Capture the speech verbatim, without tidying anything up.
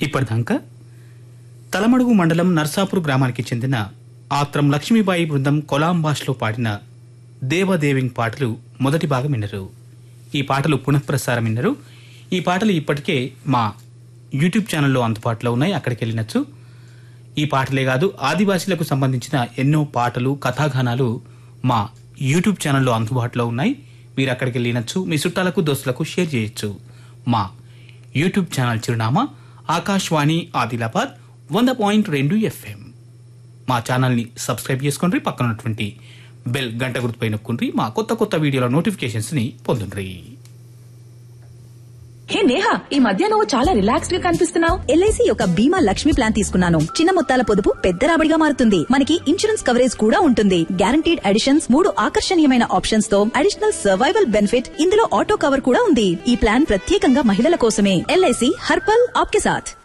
ఇప్పటిదాకా తలమడుగు మండలం నర్సాపూర్ గ్రామానికి చెందిన ఆత్రం లక్ష్మీబాయి బృందం కొలాం భాషలో పాడిన దేవదేవింగ్ పాటలు మొదటి భాగం విన్నరు. ఈ పాటలు పునఃప్రసారం విన్నరు. ఈ పాటలు ఇప్పటికే మా యూట్యూబ్ ఛానల్లో అందుబాటులో ఉన్నాయి, అక్కడికి వెళ్ళినచ్చు. ఈ పాటలే కాదు, ఆదివాసీలకు సంబంధించిన ఎన్నో పాటలు కథాగానాలు మా యూట్యూబ్ ఛానల్లో అందుబాటులో ఉన్నాయి. మీరు అక్కడికి వెళ్ళినచ్చు, మీ చుట్టాలకు దోస్తులకు షేర్ చేయొచ్చు. మా యూట్యూబ్ ఛానల్ చిరునామా ఆకాశవాణి ఆదిలాబాద్ వంద పాయింట్ రెండు ఎఫ్ఎం. మా ఛానల్ని సబ్స్క్రైబ్ చేసుకోండి, పక్కన ఉన్నటువంటి బెల్ గంట గుర్తుపై నొక్కుండ్రి. మా కొత్త కొత్త వీడియోల నోటిఫికేషన్స్ ని పొందండి. హే నేహా, ఈ మధ్య నువ్వు చాలా రిలాక్స్డ్ గా కనిపిస్తున్నావు. ఎల్ఐసి యొక్క బీమా లక్ష్మి ప్లాన్ తీసుకున్నాను. చిన్న మొత్తాల పొదుపు పెద్ద రాబడిగా మారుతుంది. మనకి ఇన్సూరెన్స్ కవరేజ్ కూడా ఉంటుంది. గ్యారంటీడ్ అడిషన్స్, మూడు ఆకర్షణీయమైన ఆప్షన్స్ తో అడిషనల్ సర్వైవల్ బెనిఫిట్, ఇందులో ఆటో కవర్ కూడా ఉంది. ఈ ప్లాన్ ప్రత్యేకంగా మహిళల కోసమే. ఎల్ఐసి హర్పల్ ఆప్కే సాథ్.